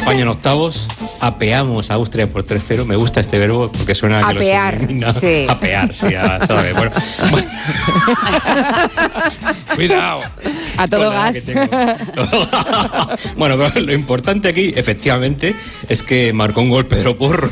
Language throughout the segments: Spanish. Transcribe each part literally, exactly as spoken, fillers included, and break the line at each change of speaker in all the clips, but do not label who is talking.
España en octavos, apeamos a Austria por tres cero. Me gusta este verbo porque suena a que
apear,
los elimina.
Sí.
Apear, sí, ya sabes. Bueno, bueno. Cuidado.
A todo gas.
Bueno, pero lo importante aquí, efectivamente, es que marcó un gol Pedro Porro,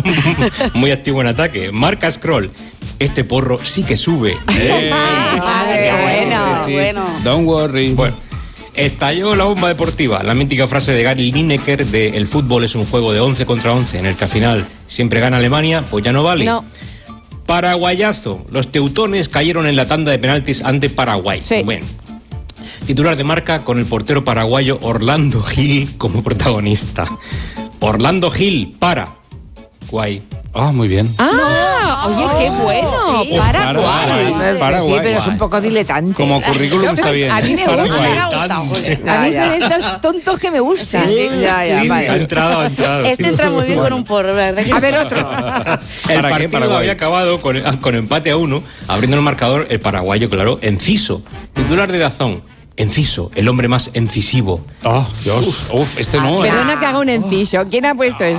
muy activo en ataque. Marca Scroll. Este porro sí que sube.
¡Eh! ¡Qué bueno!
Bueno.
Don't worry.
Bueno, estalló la bomba deportiva. La mítica frase de Gary Lineker de el fútbol es un juego de once contra once en el que al final siempre gana Alemania, pues ya no vale.
No.
Paraguayazo. Los teutones cayeron en la tanda de penaltis ante Paraguay.
Sí.
Bueno. Titular de marca con el portero paraguayo Orlando Gil como protagonista. Orlando Gil para Guay.
Ah, muy bien.
¡Ah! Oye, qué bueno.
Sí.
Paraguay.
Paraguay. Paraguay.
Sí, pero es un poco diletante.
Como currículum está bien.
A mí me
Paraguay.
gusta.
Me ha gustado, Julia.
A mí
Ya,
son
ya.
estos tontos que me gustan.
Sí, ya, ya,
Sí,
vale.
ha entrado, ha entrado.
Este
sí.
entra muy bien con un porro, ¿verdad?
A ver, otro.
El
¿Para qué,
partido
Paraguay?
había acabado con, con empate a uno, abriendo el marcador el paraguayo, claro, Enciso. Titular de Dazón. Enciso, el hombre más incisivo.
Ah, Dios. Uf, este no. ¿eh?
Perdona que haga un enciso. ¿Quién ha puesto esto?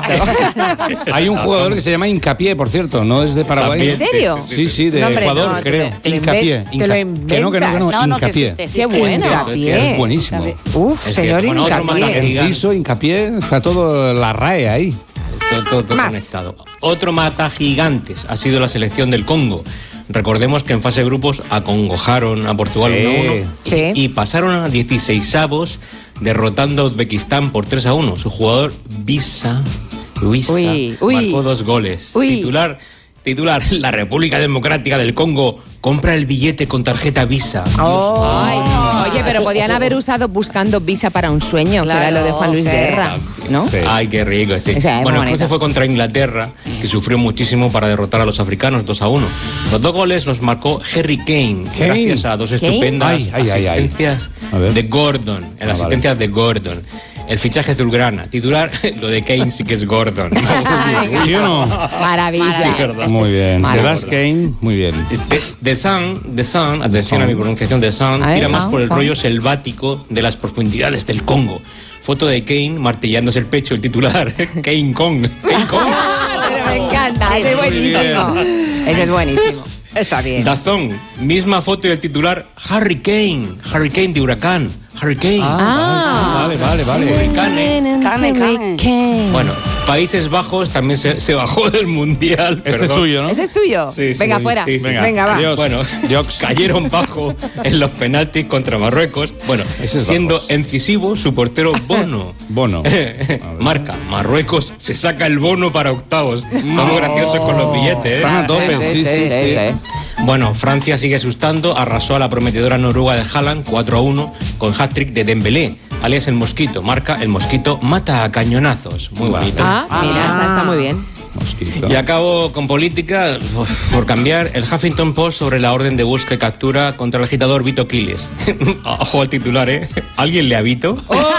Hay un jugador que se llama Hincapié, por cierto, no es de Paraguay.
También,
¿En serio?
Sí, sí, de
No, hombre,
Ecuador,
no, te
creo.
lo- te lo
Hincapié.
inven- te lo
Hinca- Que no, que no, que no.
No, no, que
Hincapié.
existe,
Qué
existe.
bueno.
Hincapié.
Es buenísimo.
Uf,
Es
señor
que, bueno, otro
Hincapié.
matagiga.
Enciso, Hincapié, está todo la R A E ahí.
Todo, todo, todo
Más.
conectado. Otro mata gigantes ha sido la selección del Congo. Recordemos que en fase de grupos acongojaron a Portugal
Sí.
uno a uno
Sí.
y pasaron a dieciseisavos derrotando a Uzbekistán por tres a uno. Su jugador Visa, Luisa,
Uy, uy.
marcó dos goles.
Uy.
Titular, titular, la República Democrática del Congo compra el billete con tarjeta Visa.
Oh.
Ay, oye, pero podían haber usado buscando visa para un sueño, que era
Claro,
lo de Juan Luis
sí.
Guerra, ¿no?
Sí.
Ay, qué rico, sí.
O sea, es
Bueno,
muy
el cruce
bonito.
fue contra Inglaterra, que sufrió muchísimo para derrotar a los africanos dos a uno. Los dos goles los marcó Harry Kane,
Kane.
gracias a dos
Kane.
estupendas
Ay, ay, ay, ay.
asistencias
A ver.
de Gordon, en
Ah,
las asistencias de Gordon. El fichaje azulgrana, titular, lo de Kane sí que es Gordon.
¿Sí o no?
Maravilla.
Sí, verdad.
Muy bien.
Vale.
The Last Kane, muy bien.
The, The Sun, The Sun, atención a mi pronunciación, The Sun,
A ver,
tira más
Sun,
por el
Sun.
rollo selvático de las profundidades del Congo. Foto de Kane martillándose el pecho, el titular, Kane Kong. Kane Kong.
Pero me encanta, ese es
Muy
buenísimo. Ese es buenísimo.
Está bien.
Dazón, misma foto y el titular, Harry Kane, Harry Kane de Huracán, Harry Kane.
Ah.
Vale, vale, vale.
Hurricane.
Cane, cane.
Bueno, Países Bajos también se, se bajó del Mundial.
Este es
perdón.
tuyo, ¿no?
¿Ese es tuyo?
Sí, sí,
Venga,
sí,
fuera.
sí, sí.
Venga,
Venga, va.
adiós.
Bueno,
Jox.
cayeron bajo en los penaltis contra Marruecos. Bueno,
Ese es
siendo
bajos.
incisivo su portero Bono.
Bono.
Marca, Marruecos se saca el bono para octavos. Estamos graciosos con los billetes, ¿eh?
Están a tope, sí, sí, sí.
Bueno, Francia sigue asustando, arrasó a la prometedora noruega de Haaland cuatro a uno con hat-trick de Dembélé, alias el Mosquito. Marca, el Mosquito mata a cañonazos. Muy bonito.
Ah, mira, está, está muy bien.
Mosquito.
Y acabo con política, uf, por cambiar, el Huffington Post sobre la orden de búsqueda y captura contra el agitador Vito Quiles. Ojo al titular, ¿eh? ¿Alguien le habito?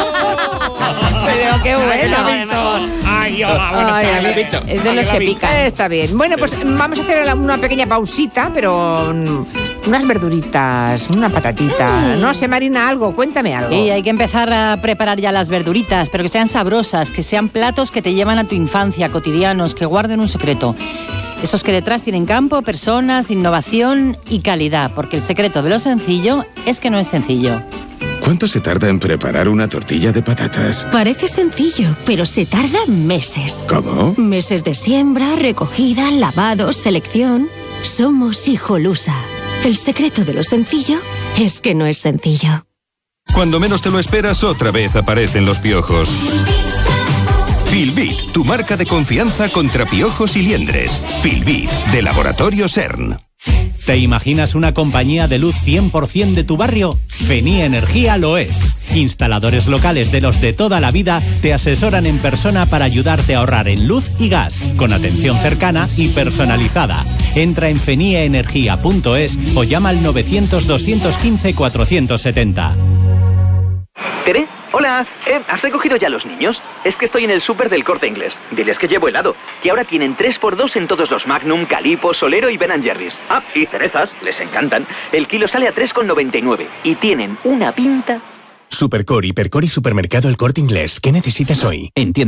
Pero qué bueno.
Ay, hola, buenas
Ay,
tardes,
ay,
bicho.
Es de los que pican.
Está bien. Bueno, pues vamos a hacer una pequeña pausita, pero mm, unas verduritas, una patatita. No sé, Marina, algo, cuéntame algo.
Y hay que empezar a preparar ya las verduritas, pero que sean sabrosas, que sean platos que te llevan a tu infancia, cotidianos, que guarden un secreto. Esos que detrás tienen campo, personas, innovación y calidad, porque el secreto de lo sencillo es que no es sencillo.
¿Cuánto se tarda en preparar una tortilla de patatas?
Parece sencillo, pero se tarda meses.
¿Cómo?
Meses de siembra, recogida, lavado, selección. Somos Hijolusa. El secreto de lo sencillo es que no es sencillo.
Cuando menos te lo esperas, otra vez aparecen los piojos. Filbit, tu marca de confianza contra piojos y liendres. Filbit, de Laboratorio CERN.
¿Te imaginas una compañía de luz cien por ciento de tu barrio? Fenía Energía lo es. Instaladores locales de los de toda la vida te asesoran en persona para ayudarte a ahorrar en luz y gas, con atención cercana y personalizada. Entra en fenia energía punto es o llama al novecientos, doscientos quince, cuatrocientos setenta.
¿Tere? Hola, eh, ¿has recogido ya a los niños? Es que estoy en el súper del Corte Inglés. Diles que llevo helado, que ahora tienen tres por dos en todos los Magnum, Calippo, Solero y Ben and Jerry's. Ah, y cerezas, les encantan. El kilo sale a tres con noventa y nueve y tienen una pinta...
Supercore, Hipercore y Supermercado El Corte Inglés. ¿Qué necesitas hoy? Entiendo.